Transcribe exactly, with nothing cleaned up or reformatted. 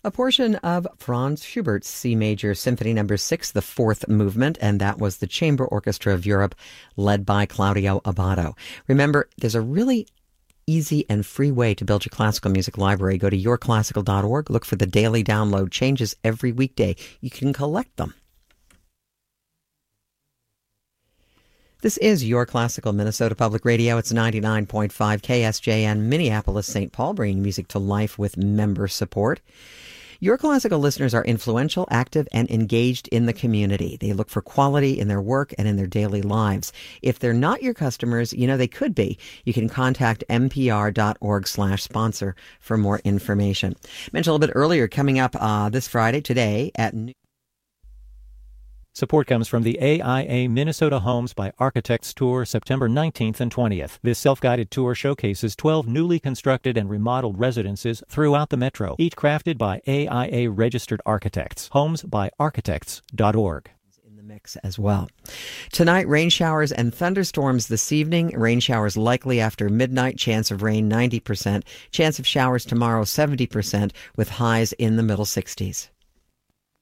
A portion of Franz Schubert's C Major Symphony Number six, the fourth movement, and that was the Chamber Orchestra of Europe, led by Claudio Abbado. Remember, there's a really easy and free way to build your classical music library. Go to your classical dot org, look for the daily download, changes every weekday. You can collect them. This is Your Classical Minnesota Public Radio. It's ninety-nine point five K S J N, Minneapolis, Saint Paul, bringing music to life with member support. Your Classical listeners are influential, active, and engaged in the community. They look for quality in their work and in their daily lives. If they're not your customers, you know they could be. You can contact n p r dot org slash sponsor for more information. I mentioned a little bit earlier, coming up uh, this Friday, today, at noon. Support comes from the A I A Minnesota Homes by Architects Tour, September nineteenth and twentieth. This self-guided tour showcases twelve newly constructed and remodeled residences throughout the metro, each crafted by A I A registered architects. homes by architects dot org. In the mix as well. Tonight, rain showers and thunderstorms this evening. Rain showers likely after midnight. Chance of rain ninety percent. Chance of showers tomorrow seventy percent with highs in the middle sixties.